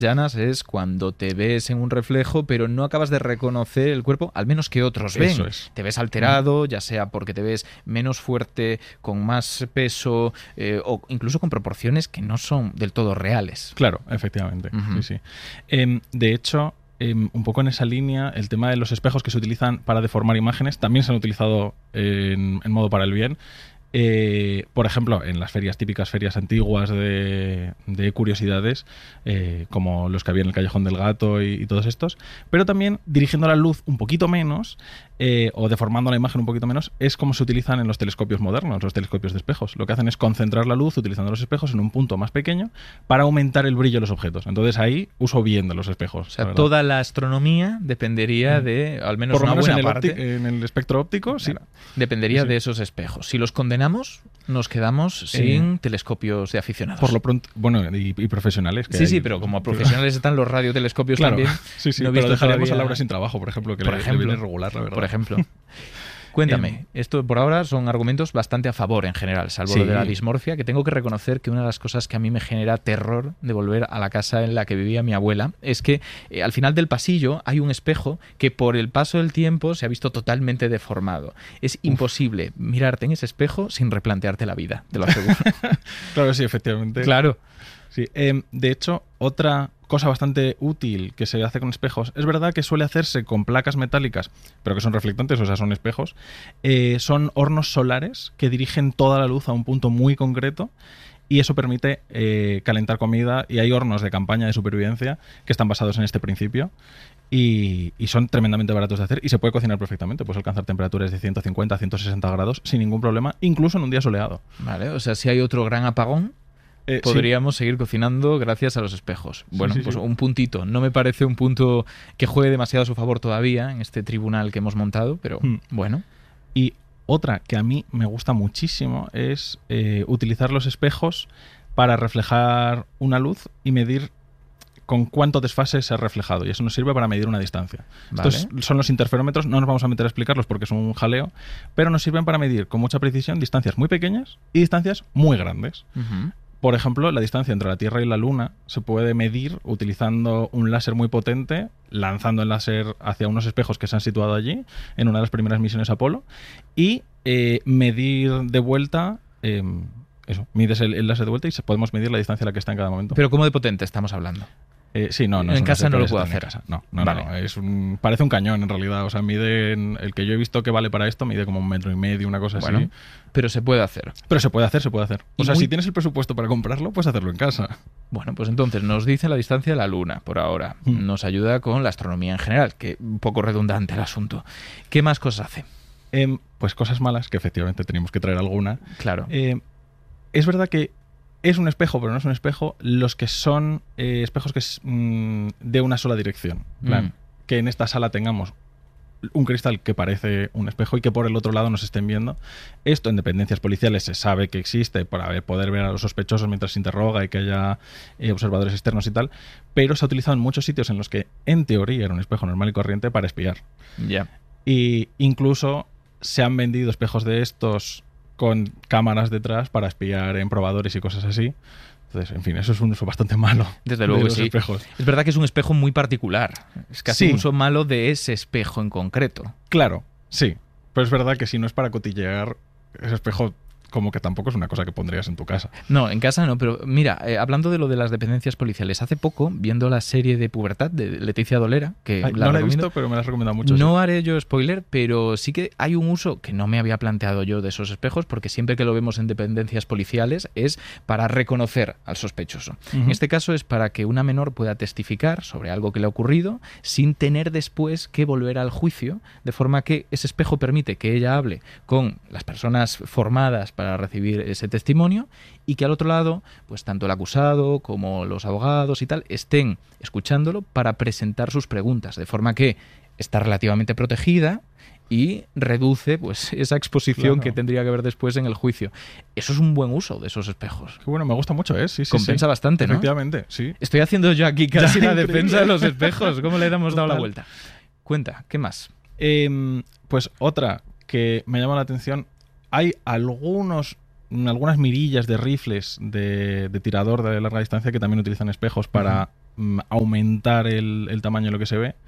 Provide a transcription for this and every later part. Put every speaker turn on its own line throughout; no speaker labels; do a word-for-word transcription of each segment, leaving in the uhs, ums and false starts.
llanas es cuando te ves en un reflejo pero no acabas de reconocer el cuerpo, al menos que otros ven.
Eso es.
Te ves alterado, ya sea porque te ves menos fuerte, con más peso eh, o incluso con proporciones que no son del todo reales.
Claro, efectivamente.
Uh-huh.
Sí, sí. Eh, de hecho, eh, un poco en esa línea, el tema de los espejos que se utilizan para deformar imágenes también se han utilizado en, en modo para el bien. Eh, por ejemplo, en las ferias, típicas ferias antiguas de, de curiosidades, eh, como los que había en el Callejón del Gato y, y todos estos, pero también dirigiendo la luz un poquito menos eh, o deformando la imagen un poquito menos, es como se utilizan en los telescopios modernos, los telescopios de espejos. Lo que hacen es concentrar la luz utilizando los espejos en un punto más pequeño para aumentar el brillo de los objetos. Entonces ahí uso bien de los espejos.
O sea, la toda la astronomía dependería de, al menos
por lo
una
menos
buena
en el
parte,
opti- en el espectro óptico,
claro,
sí.
Dependería
sí.
de esos espejos. Si los condenamos, nos quedamos sin eh, telescopios de aficionados.
Por lo pronto, bueno, y, y profesionales. Que
sí,
hay.
sí, pero como profesionales están los radiotelescopios
claro,
también.
Sí, sí,
no
pero dejaríamos
todavía...
a Laura sin trabajo, por ejemplo, que
por
le,
ejemplo,
le viene regular, la verdad.
Por ejemplo. Cuéntame, eh, esto por ahora son argumentos bastante a favor en general, salvo
sí.
lo de la dismorfia, que tengo que reconocer que una de las cosas que a mí me genera terror de volver a la casa en la que vivía mi abuela es que eh, al final del pasillo hay un espejo que por el paso del tiempo se ha visto totalmente deformado. Es Uf. imposible mirarte en ese espejo sin replantearte la vida, te lo aseguro.
Claro, sí, efectivamente.
Claro.
Sí. Eh, de hecho, otra cosa bastante útil que se hace con espejos, es verdad que suele hacerse con placas metálicas, pero que son reflectantes, o sea, son espejos, eh, son hornos solares que dirigen toda la luz a un punto muy concreto y eso permite eh, calentar comida, y hay hornos de campaña de supervivencia que están basados en este principio y, y son tremendamente baratos de hacer y se puede cocinar perfectamente, puedes alcanzar temperaturas de ciento cincuenta a ciento sesenta grados sin ningún problema, incluso en un día soleado.
Vale, o sea, si hay otro gran apagón, Eh, podríamos sí. seguir cocinando gracias a los espejos. Bueno, sí, sí, pues sí. un puntito. No me parece un punto que juegue demasiado a su favor todavía en este tribunal que hemos montado, pero mm. bueno.
Y otra que a mí me gusta muchísimo es eh, utilizar los espejos para reflejar una luz y medir con cuánto desfase se ha reflejado, y eso nos sirve para medir una distancia.
Vale.
Estos son los interferómetros, no nos vamos a meter a explicarlos porque es un jaleo, pero nos sirven para medir con mucha precisión distancias muy pequeñas y distancias muy grandes.
Uh-huh.
Por ejemplo, la distancia entre la Tierra y la Luna se puede medir utilizando un láser muy potente, lanzando el láser hacia unos espejos que se han situado allí en una de las primeras misiones Apolo, y eh, medir de vuelta, eh, eso, mides el, el láser de vuelta y podemos medir la distancia a la que está en cada momento.
Pero ¿cómo de potente estamos hablando?
Eh, sí, no, no.
En casa no lo puedo hacer.
No, no,
vale.
no. Es un, parece un cañón en realidad. O sea, mide, el que yo he visto que vale para esto, mide como un metro y medio, una cosa
bueno,
así.
Pero se puede hacer.
Pero se puede hacer, se puede hacer. O
y
sea,
muy...
si tienes el presupuesto para comprarlo, puedes hacerlo en casa.
Bueno, pues entonces nos dice la distancia de la Luna por ahora. Mm. Nos ayuda con la astronomía en general, que un poco redundante el asunto. ¿Qué más cosas hace?
Eh, pues cosas malas, que efectivamente teníamos que traer alguna.
Claro.
Eh, es verdad que es un espejo, pero no es un espejo, los que son eh, espejos que es mmm, de una sola dirección. En plan, mm. que en esta sala tengamos un cristal que parece un espejo y que por el otro lado nos estén viendo. Esto en dependencias policiales se sabe que existe para ver, poder ver a los sospechosos mientras se interroga y que haya eh, observadores externos y tal, pero se ha utilizado en muchos sitios en los que en teoría era un espejo normal y corriente para espiar.
Ya. Yeah.
Y incluso se han vendido espejos de estos con cámaras detrás para espiar en probadores y cosas así. Entonces, en fin, eso es un uso bastante malo.
Desde luego,
de los
sí.
espejos.
Es verdad que es un espejo muy particular. Es casi
sí.
un uso malo de ese espejo en concreto.
Claro, sí. Pero es verdad que si no es para cotillear, ese espejo como que tampoco es una cosa que pondrías en tu casa.
No, en casa no, pero mira, eh, hablando de lo de las dependencias policiales, hace poco, viendo la serie de Pubertad de Leticia Dolera, que
Ay,
la
no la he visto, pero me la has recomendado mucho.
No
sí.
haré yo spoiler, pero sí que hay un uso que no me había planteado yo de esos espejos, porque siempre que lo vemos en dependencias policiales es para reconocer al sospechoso. Uh-huh. En este caso es para que una menor pueda testificar sobre algo que le ha ocurrido sin tener después que volver al juicio, de forma que ese espejo permite que ella hable con las personas formadas para recibir ese testimonio y que al otro lado, pues tanto el acusado como los abogados y tal estén escuchándolo para presentar sus preguntas, de forma que está relativamente protegida y reduce pues esa exposición claro. que tendría que haber después en el juicio. Eso es un buen uso de esos espejos.
Qué bueno, me gusta mucho, ¿eh? Sí, sí,
compensa
sí.
bastante, ¿no?
Efectivamente, sí.
Estoy haciendo yo aquí casi
ya,
la
increíble.
defensa de los espejos. ¿Cómo le hemos dado
Total.
la vuelta? Cuenta, ¿qué más?
Eh, pues otra que me llama la atención, hay algunos algunas mirillas de rifles de, de tirador de larga distancia que también utilizan espejos para uh-huh. mm, aumentar el, el tamaño de lo que se ve.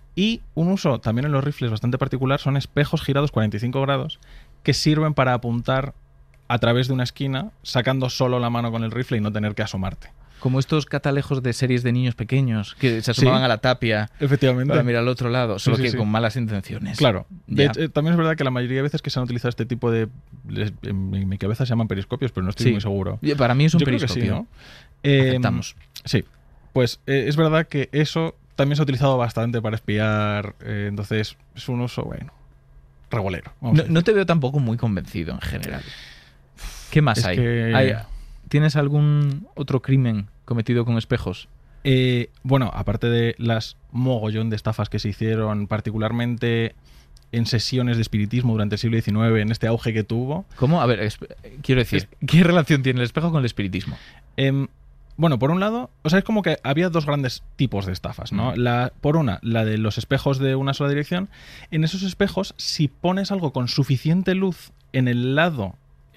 Y un uso también en los rifles bastante particular son espejos girados cuarenta y cinco grados que sirven para apuntar a través de una esquina sacando solo la mano con el rifle y no tener que asomarte.
Como estos catalejos de series de niños pequeños que se asomaban
Sí,
a la tapia
efectivamente,
para mirar al otro lado, solo
Sí, sí,
que
sí.
con malas intenciones.
Claro. De
Ya.
hecho, eh, también es verdad que la mayoría de veces que se han utilizado este tipo de... les- en, en mi cabeza se llaman periscopios, pero no estoy
Sí.
muy seguro.
Y para mí es un
Yo creo que
periscopio.
sí, ¿no? Eh,
Aceptamos.
Sí. Pues eh, es verdad que eso también se ha utilizado bastante para espiar, eh, entonces es un uso, bueno, regulero. vamos a
No,
decir.
no te veo tampoco muy convencido en general. ¿Qué más
Es
hay?
que-
Hay- ¿Tienes algún otro crimen cometido con espejos?
Eh, bueno, aparte de las mogollón de estafas que se hicieron, particularmente en sesiones de espiritismo durante el siglo diecinueve, en este auge que tuvo.
¿Cómo? A ver, es- quiero decir, ¿qué relación tiene el espejo con el espiritismo?
em, bueno, por un lado, o sea, es como que había dos grandes tipos de estafas, ¿no?
Mm.
La, por una, la de los espejos de una sola dirección. En esos espejos, si pones algo con suficiente luz en el lado,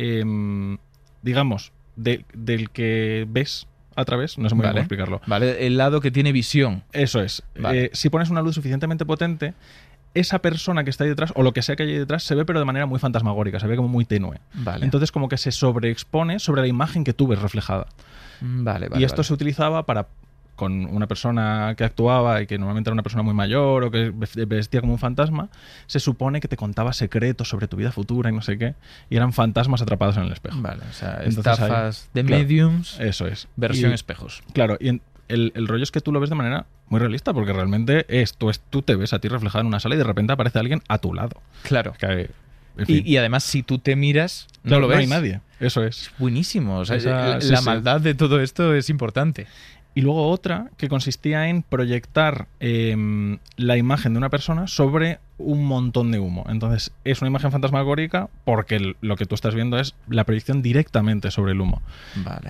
em, digamos, de- del que ves a través, no sé muy bien
Vale.
cómo explicarlo.
Vale, el lado que tiene visión.
Eso es.
Vale.
Eh, si pones una luz suficientemente potente, esa persona que está ahí detrás, o lo que sea que hay ahí detrás, se ve pero de manera muy fantasmagórica, se ve como muy tenue.
Vale.
Entonces como que se sobreexpone sobre la imagen que tú ves reflejada.
vale, vale.
y esto
vale.
se utilizaba para con una persona que actuaba y que normalmente era una persona muy mayor o que vestía como un fantasma, se supone que te contaba secretos sobre tu vida futura y no sé qué, y eran fantasmas atrapados en el espejo.
Vale, o sea,
Entonces
estafas de
claro,
mediums,
Eso es.
versión
Y-
espejos.
Claro, y en- el, el rollo es que tú lo ves de manera muy realista, porque realmente es, tú, es, tú te ves a ti reflejado en una sala y de repente aparece alguien a tu lado.
Claro.
Que, en fin,
Y, y además, si tú te miras, no,
no,
lo
no
ves.
hay nadie. Eso es.
Buenísimo. O sea,
Esa-
la,
sí,
la
sí.
maldad de todo esto es importante.
Y luego otra que consistía en proyectar eh, la imagen de una persona sobre un montón de humo. Entonces es una imagen fantasmagórica porque el- lo que tú estás viendo es la proyección directamente sobre el humo.
Vale.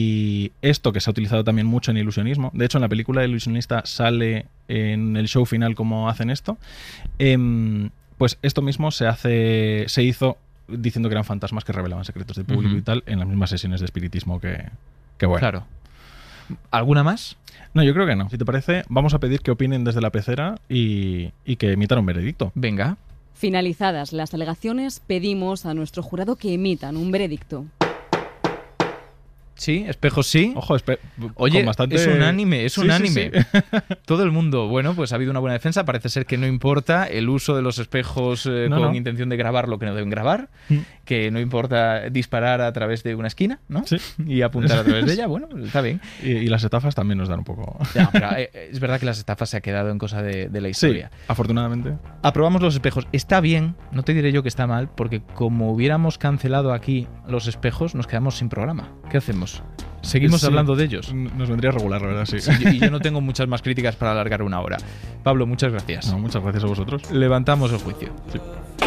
Y esto que se ha utilizado también mucho en ilusionismo. De hecho, en la película de Ilusionista sale en el show final cómo hacen esto. Em, pues esto mismo se hace, se hizo diciendo que eran fantasmas que revelaban secretos del público
Ujú.
y tal en las mismas sesiones de espiritismo que, que bueno.
Claro. ¿Alguna más?
No, yo creo que no. Si te parece, vamos a pedir que opinen desde la pecera y, y que emitan un veredicto.
Venga.
Finalizadas las alegaciones, pedimos a nuestro jurado que emitan un veredicto.
Sí, espejos sí.
Ojo, espe-
Oye,
con bastante...
es un anime, es un
Sí, sí,
anime.
sí.
Todo el mundo, bueno, pues ha habido una buena defensa. Parece ser que no importa el uso de los espejos eh,
No,
con
no.
intención de grabar lo que no deben grabar,
Mm.
que no importa disparar a través de una esquina, ¿no?
Sí.
Y apuntar a través de ella, bueno, está bien.
Y, y las estafas también nos dan un poco...
Ya, pero, eh, es verdad que las estafas se ha quedado en cosa de, de la
Sí,
historia.
afortunadamente.
Aprobamos los espejos. Está bien, no te diré yo que está mal, porque como hubiéramos cancelado aquí los espejos, nos quedamos sin programa. ¿Qué hacemos? ¿Seguimos
Sí.
hablando de ellos?
Nos vendría regular, la verdad, sí.
Sí, y yo no tengo muchas más críticas para alargar una hora. Pablo, muchas gracias.
No, muchas gracias a vosotros.
Levantamos el juicio.
Sí.